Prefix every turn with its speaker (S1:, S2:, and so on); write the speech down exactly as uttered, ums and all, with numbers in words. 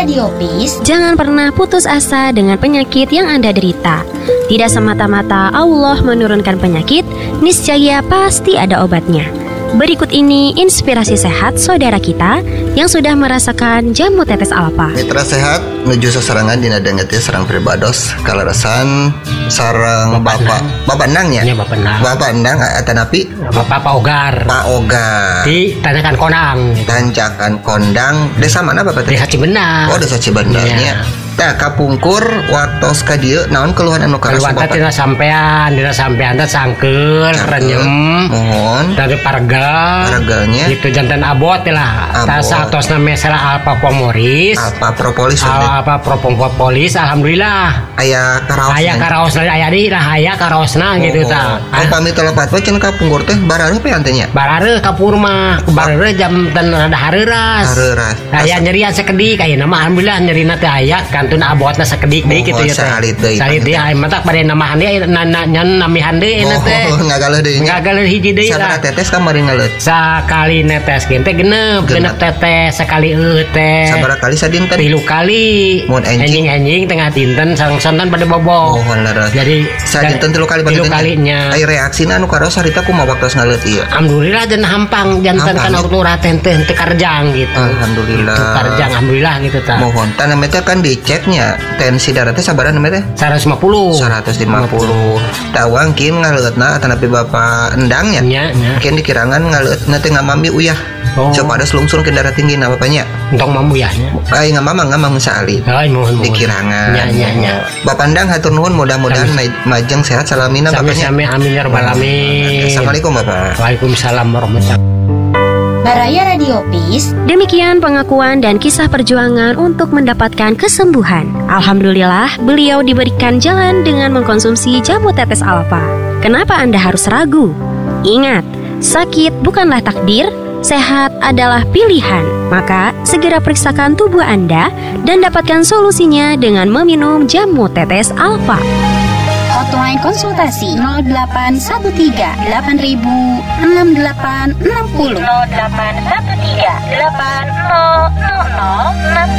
S1: Radio Peace,
S2: jangan pernah putus asa dengan penyakit yang Anda derita. Tidak semata-mata Allah menurunkan penyakit, niscaya pasti ada obatnya. Berikut ini inspirasi sehat saudara kita yang sudah merasakan jamu tetes alfa.
S3: Mitra sehat menuju sesarangan dina dengeti sareng pribados kalarasan sareng bapak bapak endangnya.
S4: Ya, bapak endang.
S3: Bapak endang atanapi
S4: Bapak Pak Ogar.
S3: Pak Ogar.
S4: Di Tanjakan Konang.
S3: Tanjakan Kondang. Desa mana Bapak teh?
S4: Desa Cibenang.
S3: Oh, Desa Cibenangnya. Tah kapungkur waktos ka dieu naon keluhan anu karasa
S4: Bapak?
S3: Bapak?
S4: Dina sampean, dina sampean teh sangkeul, renyem.
S3: Mohon.
S4: Dari parga.
S3: Parganya.
S4: Itu jantan abot lah.
S3: Abot.
S4: Tas atos nama salah Alpa Pomoris.
S3: Apa propolis teh?
S4: Apa propolis alhamdulillah.
S3: Aya karaos.
S4: Aya karaosna aya di lah aya karaosna gitu tah.
S3: Oh, pami telepat we cenah kapungkur teh barareuh pe antenya?
S4: Barareuh kapur mah, barareuh jam ten rada hareuras.
S3: Hareuras.
S4: Aya nyerian sakedik aya nama alhamdulillah nyerina teh aya kantun abotna sakedik deui kitu ya teh.
S3: Salit deui.
S4: Salit deui aya mah tak bade namahan deui nyan namihan deui na teh.
S3: Oh, ngagaleun deui.
S4: Ngagaleun hiji deui lah.
S3: Sabaraha tetes kamari ngaleut?
S4: Sakali neteskeun teh genep, genep tetes sekali eueuh teh.
S3: Sabaraha kali sadinten?
S4: Tilu kali.
S3: Mun enjing
S4: enjing tengah dinten sareng-sareng pada bobok.
S3: Oh, leres.
S4: Jadi
S3: sadinten tilu kali
S4: tilu kalinya.
S3: Ai reaksina anu karos harita kumaha waktos ngaleut ieu?
S4: Alhamdulillah dan hampang jantan kan urut teh teh karjang gitu.
S3: Alhamdulillah.
S4: Itu karjang alhamdulillah gitu tah.
S3: Mohon tah namanya teh kan diceknya tensi darah teh sabaraha namanya teh?
S4: seratus lima puluh.
S3: seratus lima puluh. Tawang kin ngaleutna atanapi Bapak endangnya.
S4: Nya, nya.
S3: Kin dikirangan ngaleutna teh ngamami uyah.
S4: Oh.
S3: Coba ada selungsur ke darah tinggi na bapaknya.
S4: Entong mamu ya nya.
S3: Ai ngamama ngamang saali.
S4: Ai mohon mohon.
S3: Dikirangan.
S4: Nya nya nya.
S3: Bapak endang hatur nuhun mudah-mudahan majeng sehat salamina bapaknya.
S4: Sami amin ya rabbal alamin.
S3: Assalamualaikum Bapak.
S4: Waalaikumsalam warahmatullahi wabarakatuh.
S1: Baraya Radio Peace.
S2: Demikian pengakuan dan kisah perjuangan untuk mendapatkan kesembuhan. Alhamdulillah, beliau diberikan jalan dengan mengkonsumsi jamu tetes alfa. Kenapa Anda harus ragu? Ingat, sakit bukanlah takdir, sehat adalah pilihan. Maka, segera periksakan tubuh Anda dan dapatkan solusinya dengan meminum jamu tetes alfa.
S1: Hotline konsultasi nol delapan satu tiga delapan ribu enam delapan enam nol nol delapan satu tiga delapan nol nol nol enam